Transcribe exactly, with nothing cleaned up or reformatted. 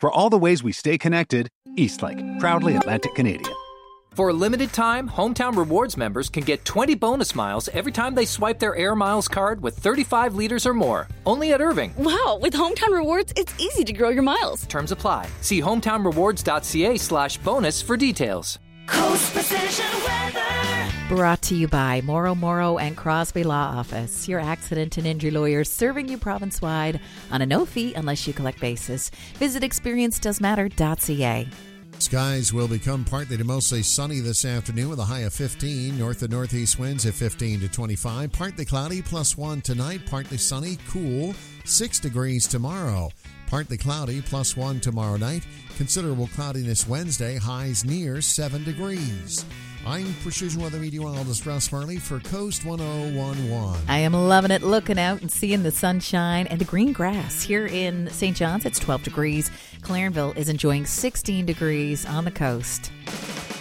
For all the ways we stay connected, Eastlake, proudly Atlantic Canadian. For a limited time, Hometown Rewards members can get twenty bonus miles every time they swipe their Air Miles card with thirty-five liters or more. Only at Irving. Wow, with Hometown Rewards, it's easy to grow your miles. Terms apply. See hometownrewards.ca slash bonus for details. Coast Precision Weather. Brought to you by Morrow, Morrow and Crosby Law Office, your accident and injury lawyers serving you province-wide on a no fee unless you collect basis. Visit experience does matter dot c a. Skies will become partly to mostly sunny this afternoon with a high of fifteen. North and northeast winds at fifteen to twenty-five. Partly cloudy, plus one tonight. Partly sunny, cool, six degrees tomorrow. Partly cloudy, plus one tomorrow night. Considerable cloudiness Wednesday, highs near seven degrees. I'm Precision Weather Meteorologist Russ Marley for Coast one oh one point one. I am loving it, looking out and seeing the sunshine and the green grass. Here in Saint John's, it's twelve degrees. Clarenville is enjoying sixteen degrees on the coast.